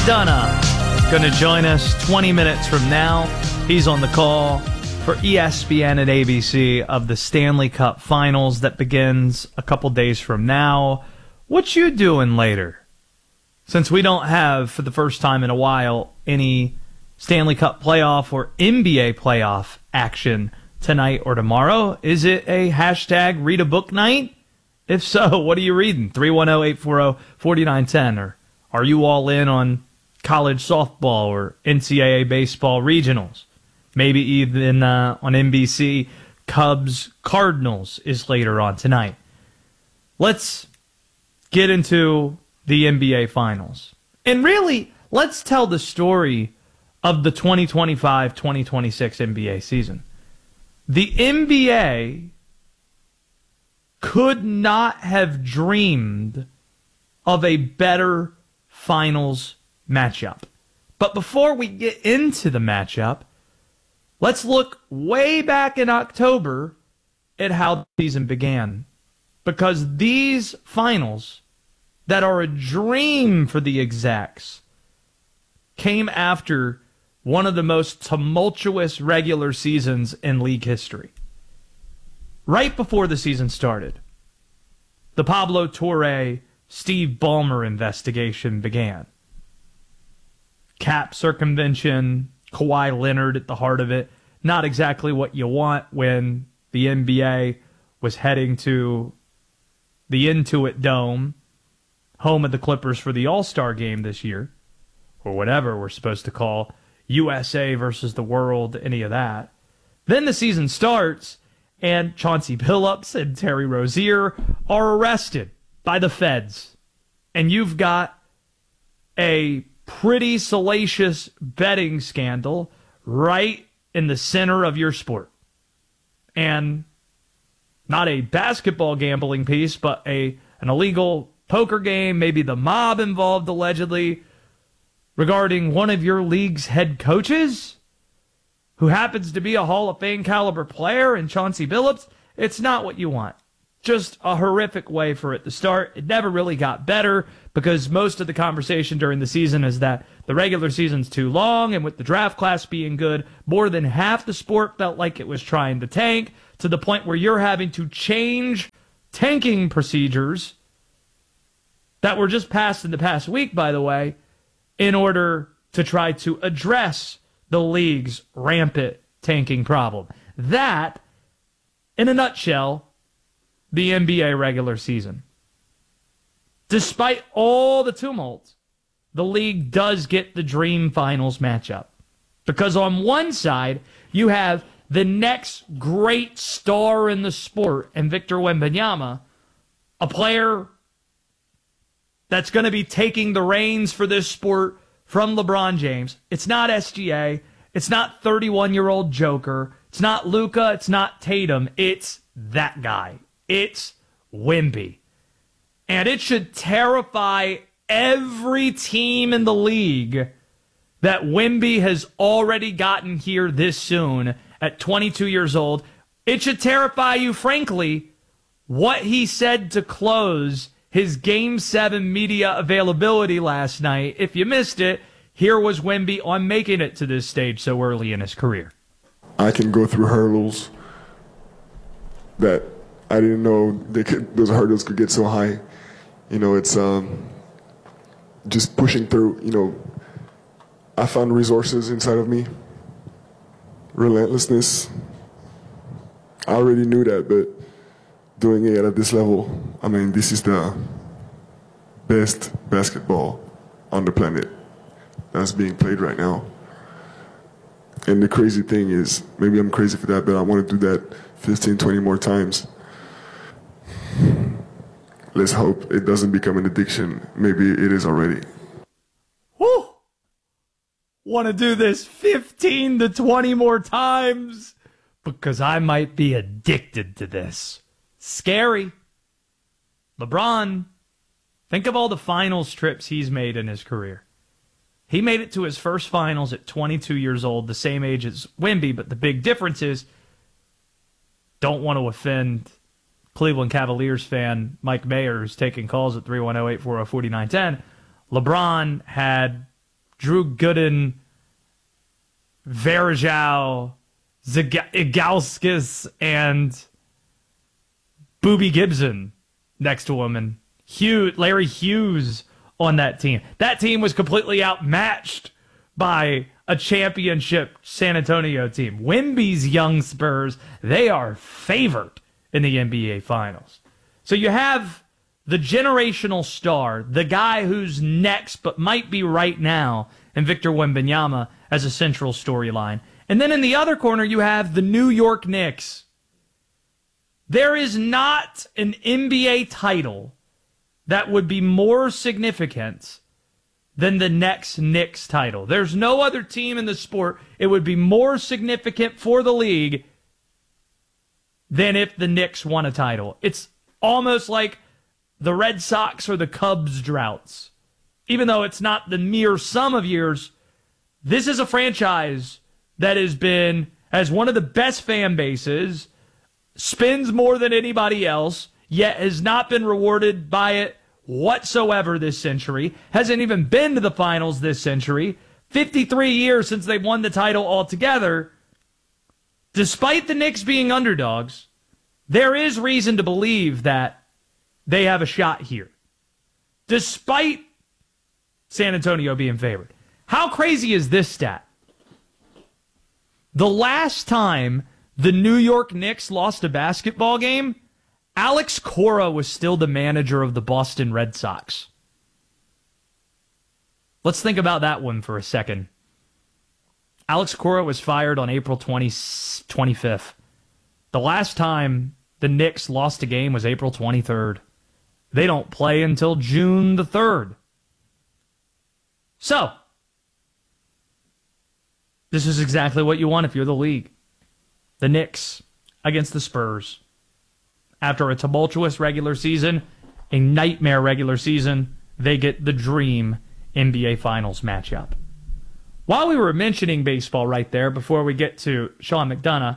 McDonough going to join us 20 minutes from now. He's on the call for ESPN and ABC of the Stanley Cup Finals that begins a couple days from now. What you doing later? Since we don't have, for the first time in a while, any Stanley Cup playoff or NBA playoff action tonight or tomorrow, is it a hashtag read a book night? If so, what are you reading? 310-840-4910. Or are you all in on college softball or NCAA baseball regionals? Maybe even on NBC, Cubs Cardinals is later on tonight. Let's get into the NBA Finals. And really, let's tell the story of the 2025-2026 NBA season. The NBA could not have dreamed of a better finals matchup. But before we get into the matchup, let's look way back in October at how the season began. Because these finals that are a dream for the execs came after one of the most tumultuous regular seasons in league history. Right before the season started, the Pablo Torre, Steve Ballmer investigation began. Cap circumvention, Kawhi Leonard at the heart of it. Not exactly what you want when the NBA was heading to the Intuit Dome, home of the Clippers for the All-Star game this year, or whatever we're supposed to call USA versus the world, any of that. Then the season starts, and Chauncey Billups and Terry Rozier are arrested by the feds. And you've got a pretty salacious betting scandal right in the center of your sport. And not a basketball gambling piece, but an illegal poker game, maybe the mob involved allegedly, regarding one of your league's head coaches, who happens to be a Hall of Fame caliber player, and Chauncey Billups. It's not what you want. Just a horrific way for it to start. It never really got better because most of the conversation during the season is that the regular season's too long, and with the draft class being good, more than half the sport felt like it was trying to tank, to the point where you're having to change tanking procedures that were just passed in the past week, by the way, in order to try to address the league's rampant tanking problem. That, in a nutshell, the NBA regular season. Despite all the tumult, the league does get the dream finals matchup. Because on one side, you have the next great star in the sport, and Victor Wembanyama, a player that's going to be taking the reins for this sport from LeBron James. It's not SGA. It's not 31-year-old Joker. It's not Luka. It's not Tatum. It's that guy. It's Wemby. And it should terrify every team in the league that Wemby has already gotten here this soon at 22 years old. It should terrify you, frankly, what he said to close his Game 7 media availability last night. If you missed it, here was Wemby on making it to this stage so early in his career. I can go through hurdles that I didn't know those hurdles could get so high. You know, it's just pushing through. You know, I found resources inside of me, relentlessness. I already knew that, but doing it at this level, I mean, this is the best basketball on the planet that's being played right now. And the crazy thing is, maybe I'm crazy for that, but I want to do that 15, 20 more times. Let's hope it doesn't become an addiction. Maybe it is already. Woo! Want to do this 15 to 20 more times? Because I might be addicted to this. Scary. LeBron, think of all the finals trips he's made in his career. He made it to his first finals at 22 years old, the same age as Wemby, but the big difference is, don't want to offend Cleveland Cavaliers fan Mike Mayer, who's taking calls at 310-840-4910. LeBron had Drew Gooden, Varejao, Zagauskas, and Boobie Gibson next to him, and Larry Hughes on that team. That team was completely outmatched by a championship San Antonio team. Wemby's young Spurs, they are favored in the NBA Finals. So you have the generational star, the guy who's next but might be right now, and Victor Wembanyama as a central storyline. And then in the other corner, you have the New York Knicks. There is not an NBA title that would be more significant than the next Knicks title. There's no other team in the sport it would be more significant for the league than if the Knicks won a title. It's almost like the Red Sox or the Cubs droughts. Even though it's not the mere sum of years, this is a franchise that has one of the best fan bases, spends more than anybody else, yet has not been rewarded by it whatsoever this century, hasn't even been to the finals this century, 53 years since they won the title altogether. Despite the Knicks being underdogs, there is reason to believe that they have a shot here, despite San Antonio being favored. How crazy is this stat? The last time the New York Knicks lost a basketball game, Alex Cora was still the manager of the Boston Red Sox. Let's think about that one for a second. Alex Cora was fired on April 25th. The last time the Knicks lost a game was April 23rd. They don't play until June the 3rd. So, this is exactly what you want if you're the league. The Knicks against the Spurs. After a tumultuous regular season, a nightmare regular season, they get the dream NBA Finals matchup. While we were mentioning baseball right there, before we get to Sean McDonough,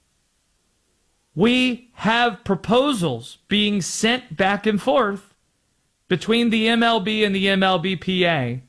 we have proposals being sent back and forth between the MLB and the MLBPA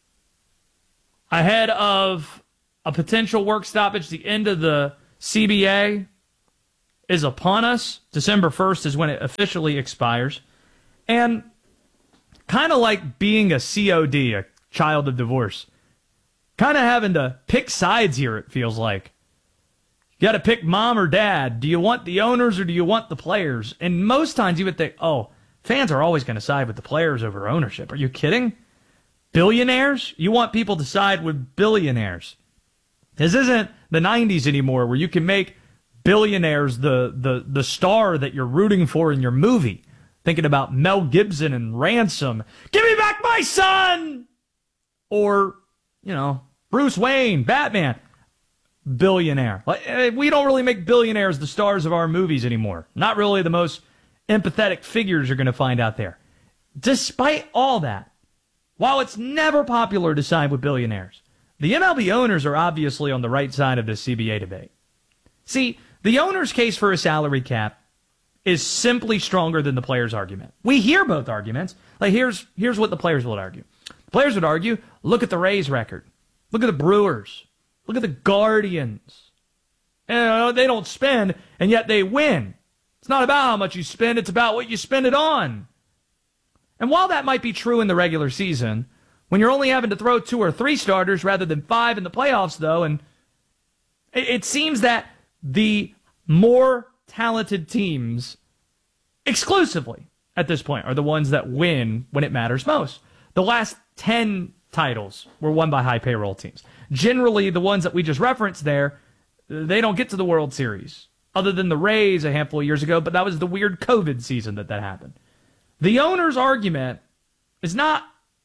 ahead of a potential work stoppage. The end of the CBA is upon us. December 1st is when it officially expires. And kind of like being a COD, a child of divorce, kind of having to pick sides here, it feels like. You got to pick mom or dad. Do you want the owners or do you want the players? And most times you would think, oh, fans are always going to side with the players over ownership. Are you kidding? Billionaires? You want people to side with billionaires. This isn't the 90s anymore where you can make billionaires the star that you're rooting for in your movie. Thinking about Mel Gibson and Ransom. Give me back my son! Or, Bruce Wayne, Batman. Billionaire. We don't really make billionaires the stars of our movies anymore. Not really the most empathetic figures you're going to find out there. Despite all that, while it's never popular to side with billionaires, the MLB owners are obviously on the right side of this CBA debate. See, the owner's case for a salary cap is simply stronger than the players' argument. We hear both arguments. Like here's what the players would argue. The players would argue, look at the Rays record. Look at the Brewers. Look at the Guardians. They don't spend, and yet they win. It's not about how much you spend, it's about what you spend it on. And while that might be true in the regular season, when you're only having to throw 2 or 3 starters rather than 5 in the playoffs, though, and it seems that the more talented teams, exclusively at this point, are the ones that win when it matters most. The last 10 titles were won by high payroll teams. Generally, the ones that we just referenced there, they don't get to the World Series, other than the Rays a handful of years ago, but that was the weird COVID season that happened. The owner's argument is not,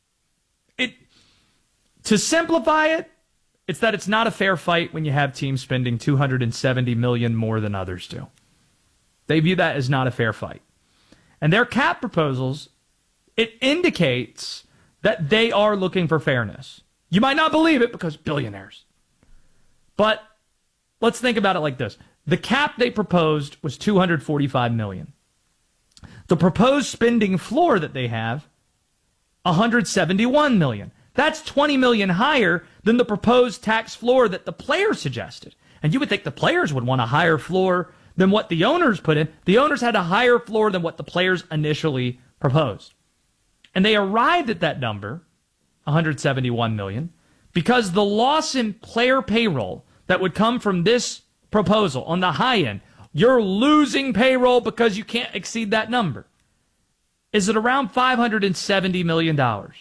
to simplify it, it's that it's not a fair fight when you have teams spending $270 million more than others do. They view that as not a fair fight. And their cap proposals, it indicates that they are looking for fairness. You might not believe it because billionaires. But let's think about it like this. The cap they proposed was $245 million. The proposed spending floor that they have, $171 million. That's $20 million higher than the proposed tax floor that the players suggested. And you would think the players would want a higher floor than what the owners put in. The owners had a higher floor than what the players initially proposed. And they arrived at that number, $171 million, because the loss in player payroll that would come from this proposal on the high end, you're losing payroll because you can't exceed that number, is at around $570 million.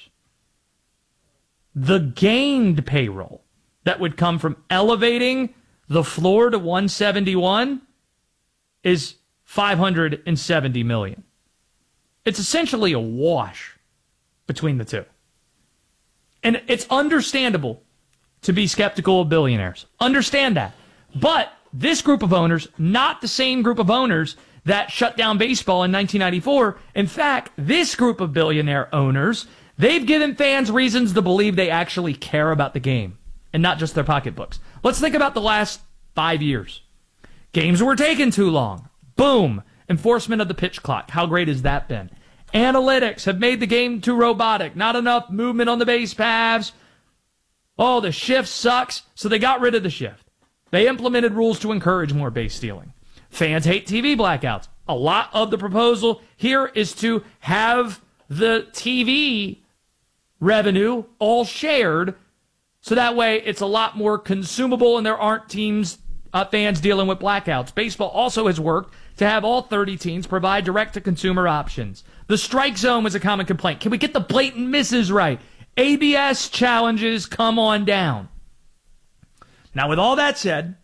The gained payroll that would come from elevating the floor to 171 is $570 million. It's essentially a wash between the two. And it's understandable to be skeptical of billionaires. Understand that. But this group of owners, not the same group of owners that shut down baseball in 1994. In fact, this group of billionaire owners, they've given fans reasons to believe they actually care about the game and not just their pocketbooks. Let's think about the last 5 years. Games were taking too long. Boom. Enforcement of the pitch clock. How great has that been? Analytics have made the game too robotic. Not enough movement on the base paths. Oh, the shift sucks. So they got rid of the shift. They implemented rules to encourage more base stealing. Fans hate TV blackouts. A lot of the proposal here is to have the TV revenue all shared, so that way it's a lot more consumable and there aren't fans dealing with blackouts. Baseball also has worked to have all 30 teams provide direct-to-consumer options. The strike zone was a common complaint. Can we get the blatant misses right? ABS challenges come on down. Now, with all that said,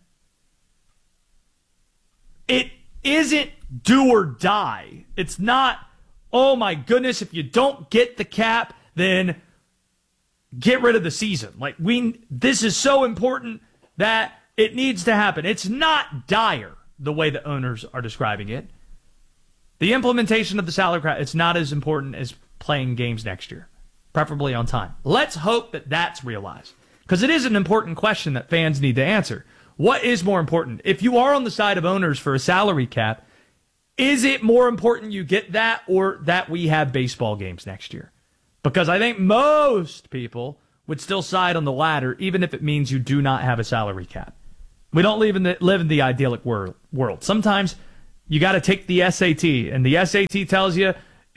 it isn't do or die. It's not, oh my goodness, if you don't get the cap, then get rid of the season. This is so important that it needs to happen. It's not dire the way the owners are describing it. The implementation of the salary cap, it's not as important as playing games next year, preferably on time. Let's hope that that's realized, because it is an important question that fans need to answer. What is more important? If you are on the side of owners for a salary cap, is it more important you get that or that we have baseball games next year? Because I think most people would still side on the latter, even if it means you do not have a salary cap. We don't live in the idyllic world. Sometimes you got to take the SAT, and the SAT tells you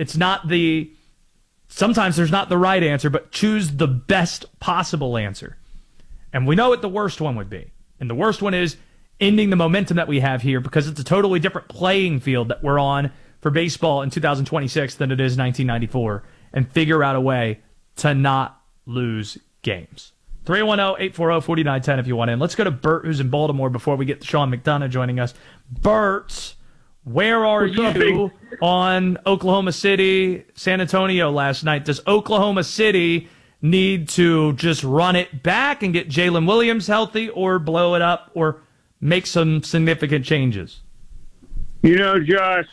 sometimes there's not the right answer, but choose the best possible answer. And we know what the worst one would be. And the worst one is ending the momentum that we have here, because it's a totally different playing field that we're on for baseball in 2026 than it is 1994, and figure out a way to not lose games. 310-840-4910 if you want in. Let's go to Bert, who's in Baltimore, before we get to Sean McDonough joining us. Bert, where are you on Oklahoma City, San Antonio last night? Does Oklahoma City need to just run it back and get Jalen Williams healthy, or blow it up, or make some significant changes? You know, Josh,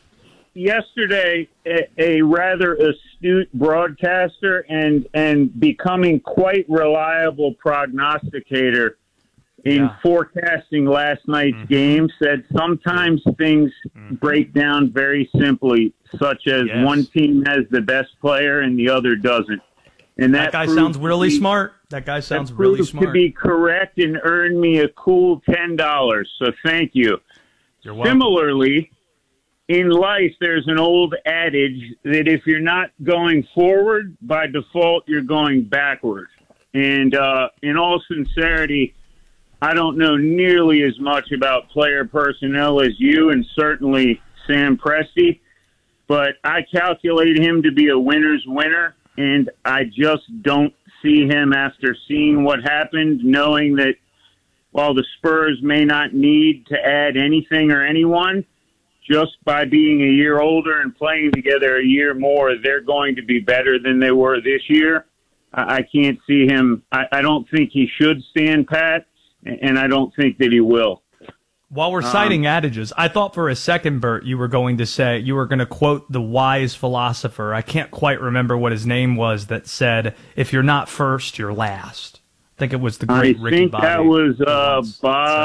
yesterday, a rather astute broadcaster and becoming quite reliable prognosticator in forecasting last night's game said sometimes things break down very simply, such as one team has the best player and the other doesn't. And that guy sounds really smart. That guy sounds really smart. To be correct and earn me a cool $10. So thank you. You're welcome. Similarly, in life, there's an old adage that if you're not going forward, by default, you're going backward. And in all sincerity, I don't know nearly as much about player personnel as you, and certainly Sam Presti, but I calculate him to be a winner's winner, and I just don't see him, after seeing what happened, knowing that while the Spurs may not need to add anything or anyone, just by being a year older and playing together a year more, they're going to be better than they were this year. I can't see him. I don't think he should stand pat, and I don't think that he will. While we're citing adages, I thought for a second, Bert, you were going to quote the wise philosopher. I can't quite remember what his name was, that said, if you're not first, you're last. I think it was the great Ricky Bobby. I think that was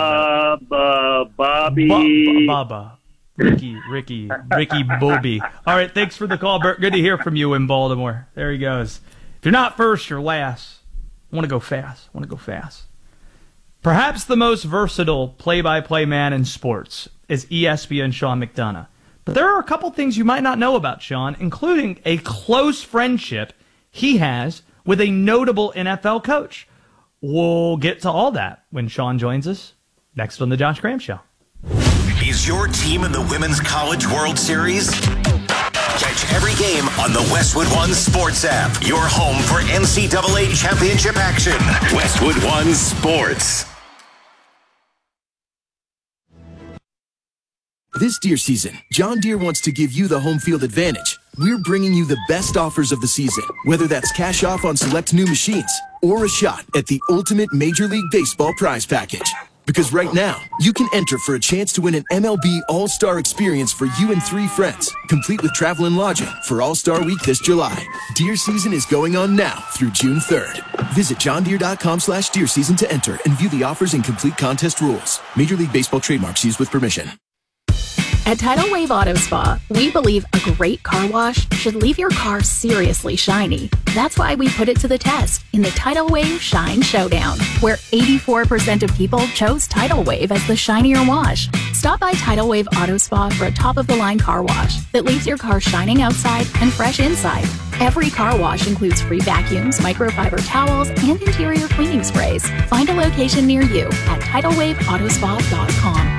Bobby. Baba. Ricky Bobby. All right, thanks for the call, Bert. Good to hear from you in Baltimore. There he goes. If If you're not first, you're last. I want to go fast. Perhaps the most versatile play-by-play man in sports is ESPN Sean McDonough. But there are a couple things you might not know about Sean, including a close friendship he has with a notable NFL coach. We'll get to all that when Sean joins us next on The Josh Graham Show. Is your team in the Women's College World Series? Catch every game on the Westwood One Sports app. Your home for NCAA championship action. Westwood One Sports. This deer season, John Deere wants to give you the home field advantage. We're bringing you the best offers of the season, whether that's cash off on select new machines or a shot at the ultimate Major League Baseball prize package. Because right now, you can enter for a chance to win an MLB All-Star experience for you and 3 friends, complete with travel and lodging for All-Star Week this July. Deer season is going on now through June 3rd. Visit johndeere.com/deer season to enter and view the offers and complete contest rules. Major League Baseball trademarks used with permission. At Tidal Wave Auto Spa, we believe a great car wash should leave your car seriously shiny. That's why we put it to the test in the Tidal Wave Shine Showdown, where 84% of people chose Tidal Wave as the shinier wash. Stop by Tidal Wave Auto Spa for a top-of-the-line car wash that leaves your car shining outside and fresh inside. Every car wash includes free vacuums, microfiber towels, and interior cleaning sprays. Find a location near you at TidalWaveAutospa.com.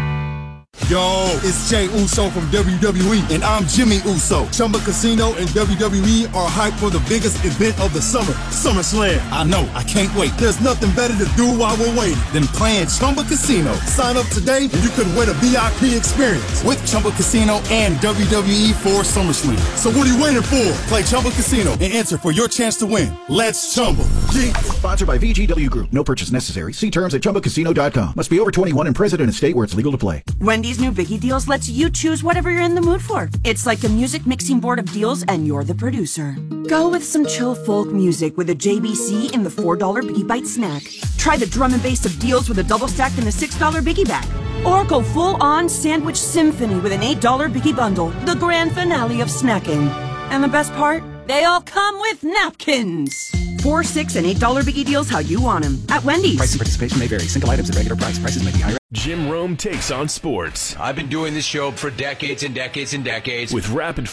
Yo, it's Jay Uso from WWE, and I'm Jimmy Uso. Chumba Casino and WWE are hyped for the biggest event of the summer, SummerSlam. I know, I can't wait. There's nothing better to do while we're waiting than playing Chumba Casino. Sign up today and you could win a VIP experience with Chumba Casino and WWE for SummerSlam. So what are you waiting for? Play Chumba Casino and enter for your chance to win. Let's Chumba. Sponsored by VGW Group. No purchase necessary. See terms at ChumbaCasino.com. Must be over 21 and present in a state where it's legal to play. Wendy's new Biggie Deals lets you choose whatever you're in the mood for. It's like a music mixing board of deals, and you're the producer. Go with some chill folk music with a JBC in the $4 Biggie Bite snack. Try the drum and bass of deals with a double stack in the $6 Biggie Bag. Or go full-on sandwich symphony with an $8 Biggie Bundle, the grand finale of snacking. And the best part? They all come with napkins. $4, $6, and $8 Biggie Deals how you want them at Wendy's. Price and participation may vary. Single items at regular price. Prices may be higher. Jim Rome takes on sports. I've been doing this show for decades and decades and decades. With rapid